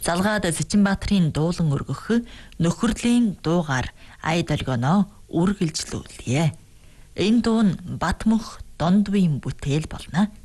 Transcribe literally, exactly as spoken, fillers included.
Залгаад Сичинбаатарын дуулан өргөх нөхөрлийн дуугаар ая долгионоо үргэлжлүүлье. Энэ дуу нь Батмөх Дондвийн бүтээл болно.